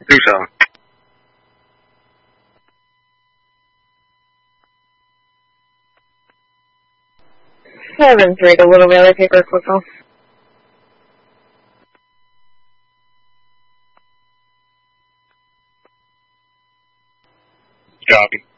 Tucson. 7-3 to Little Valley Paper quick call. Copy.